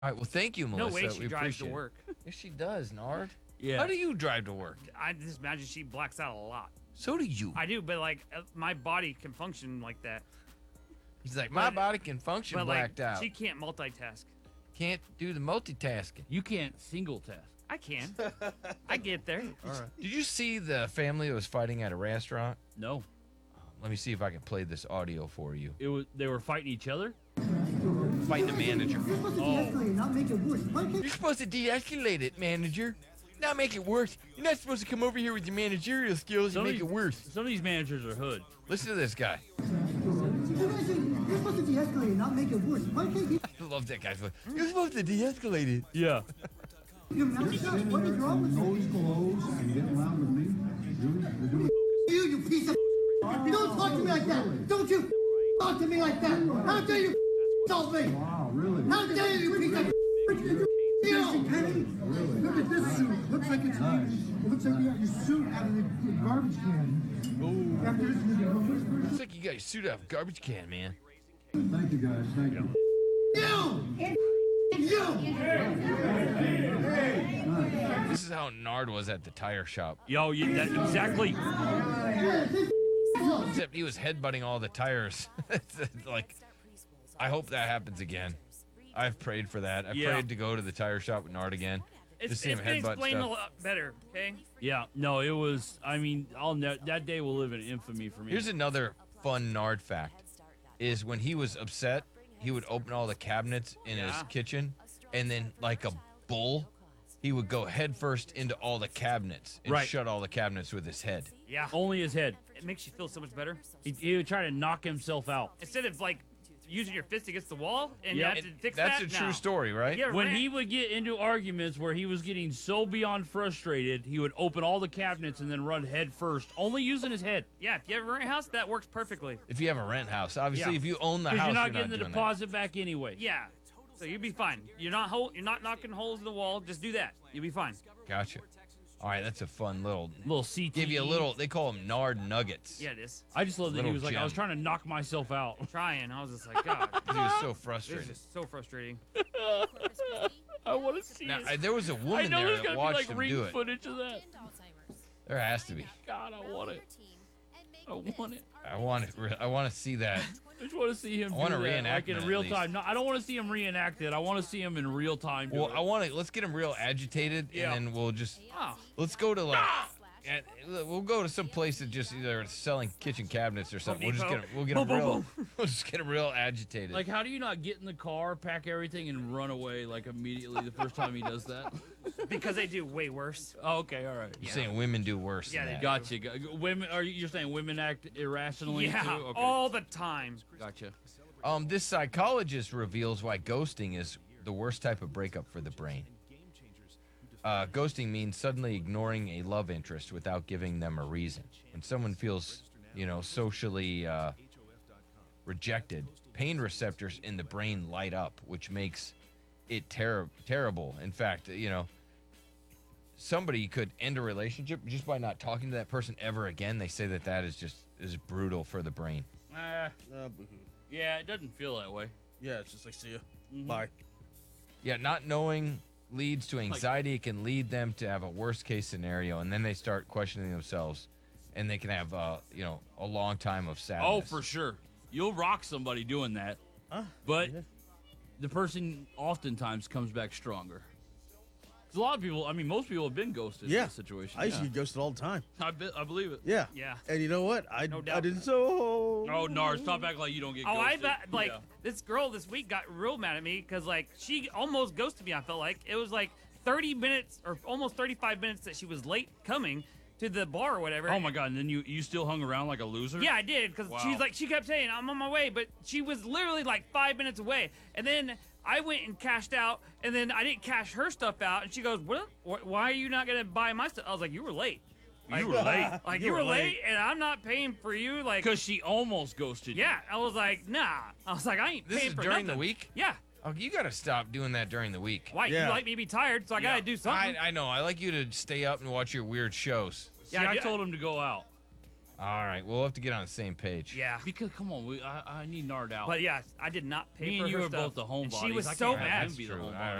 All right. Well, thank you, No Melissa. way she we drives to appreciate it. work. Yes, she does, Nard. Yeah. How do you drive to work? I just imagine she blacks out a lot. So do you. I do, but like my body can function like that. He's like, my But- body can function But blacked like, out. she can't multitask. Can't do the multitasking. You can't single task. I can. I get there. All right. Did you see the family that was fighting at a restaurant? No. Let me see if I can play this audio for you. They were fighting each other? Fighting the manager. You're supposed to de-escalate, not make it worse. Why can't You're supposed to de-escalate it, manager. Not make it worse. You're not supposed to come over here with your managerial skills and make it worse. Some of these managers are hood. Listen to this guy. you're supposed to de-escalate, not make it worse. Why can't you? I love that guy's voice. You're supposed to de-escalate it. Yeah. You're not shut. What is wrong with you? Clothes and get loud with me. You piece of. You don't talk to me like that. Don't you talk to me like that. How dare you insult me? Wow, really? How dare you piece of. You. Really? Look at this suit. Looks like it's nice. It looks like you got your suit out of the garbage can. Ooh. After this, you go, Looks like you got your suit out of a garbage can, man. Thank you, guys. Thank you. You. This is how Nard was at the tire shop. Yo, exactly. Except he was headbutting all the tires. Like, I hope that happens again. I've prayed for that. I've Yeah. prayed to go to the tire shop with Nard again. It's see him been headbutt explained a stuff. lot better, okay? Yeah. No, it was. I mean, that day will live in infamy for me. Here's another fun Nard fact: is when he was upset, he would open all the cabinets in his Yeah. kitchen, and then like a bull, he would go headfirst into all the cabinets and Right. shut all the cabinets with his head. Yeah. Only his head. It makes you feel so much better. He would try to knock himself out. Instead of like using your fist against the wall and Yeah. you have to fix That's that. a true No. story, right? Yeah, When right. he would get into arguments where he was getting so beyond frustrated, he would open all the cabinets and then run head first, only using his head. Yeah, if you have a rent house, that works perfectly. If you have a rent house, obviously, Yeah. if you own the Because house, you're not getting the doing deposit back anyway. Yeah. So you'll be fine. You're not knocking holes in the wall. Just do that. You'll be fine. That. Gotcha. All right, that's a fun little. Little CTE. Give you a little. They call them Nard nuggets. Yeah, it is. I just love that he little was like, I was gem. trying to knock myself out. Trying. I was just like, God, 'Cause he was so this frustrated. is so frustrating. I want to see Now, it. there was a I woman know there there's that gonna be watched like him ring do it. footage of that. There has to be. God, I want it. I want it. I want it. I want to see that. I just want to see him. I want do a that, like in reenactment at real least. time. No, I don't want to see him reenact it. I want to see him in real time. Do Well, it. I want to. Let's get him real agitated, Yeah. and then we'll just. Oh, Let's go to like. We'll go to some place that just either selling kitchen cabinets or something. We'll just Depot. get him. We'll get him Boom, real. boom, We'll just get him real agitated. Like, how do you not get in the car, pack everything, and run away like immediately the first time he does that? because they do way worse. Oh, okay, all right. You're saying women do worse. Yeah, than they that. do. Gotcha. Women, you're saying women act irrationally Yeah, too? Okay. all the time. Gotcha. This psychologist reveals why ghosting is the worst type of breakup for the brain. Ghosting means suddenly ignoring a love interest without giving them a reason. When someone feels, socially rejected, pain receptors in the brain light up, which makes it terrible. In fact, somebody could end a relationship just by not talking to that person ever again. They say that is brutal for the brain. Boo-hoo. Yeah, it doesn't feel that way. Yeah, it's just like, see ya. Mm-hmm. Bye. Yeah, not knowing leads to anxiety. It can lead them to have a worst case scenario, and then they start questioning themselves, and they can have a long time of sadness. Oh, for sure. You'll rock somebody doing that. But the person oftentimes comes back stronger. 'Cause a lot of people, most people have been ghosted in Yeah. this situation. I used to yeah. get ghosted all the time. I believe it. Yeah. Yeah. And you know what? No I doubt. didn't so. Oh, Nars, stop acting like you don't get Oh, I ghosted. bet, like, Yeah. this girl this week got real mad at me because, like, she almost ghosted me, I felt like. It was, like, 30 minutes or almost 35 minutes that she was late coming to the bar or whatever. Oh, my God. And then you still hung around like a loser? Yeah, I did, because Wow. she's like, she kept saying, I'm on my way, but she was literally, like, 5 minutes away. And then I went and cashed out, and then I didn't cash her stuff out, and she goes, what? Why are you not going to buy my stuff? I was like, you were late. You were late. Like, you were late, and I'm not paying for you, like... Because she almost ghosted you. Yeah, I was like, nah. I was like, I ain't This paying is for during nothing. the week? Yeah. Oh, you got to stop doing that during the week. Why? Yeah. You like me to be tired, so I gotta do something. I know. I like you to stay up and watch your weird shows. See, Yeah, I I- told him to go out. All right, we'll have to get on the same page. Yeah. Because come on, I need Nard out. But yeah, I did not pay Me for and you her are stuff. both the homebodies. And she was I so can't have mad. him be the True. homebody. All